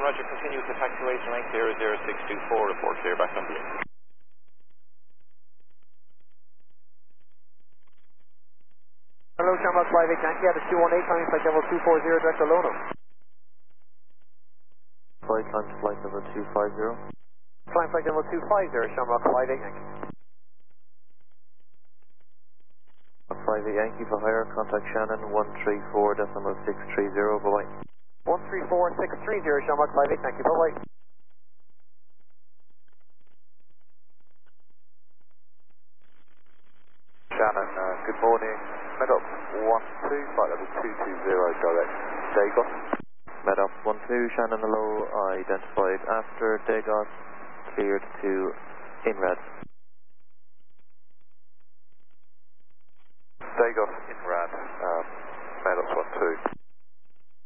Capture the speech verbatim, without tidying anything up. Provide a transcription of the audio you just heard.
Roger, continue with the taxiwation length zero zero six two four, report clear back on blue. Hello, Shamrock five eight Yankee, at the two one eight, climbing flight level two four zero, direct to Lono. Flight time to flight level two five zero. Flying flight level two five zero, Shamrock five eight Yankee. five eight Yankee for higher, contact Shannon one three four decimal six three zero, bye-bye. one three four six three zero, Shamrock five eight Yankee, bye-bye. Shannon, uh, good morning. Medoc one two, flight level two two zero, direct Dagos. Medoc one two, Shannon hello, identified after Dagos, cleared to INRAD.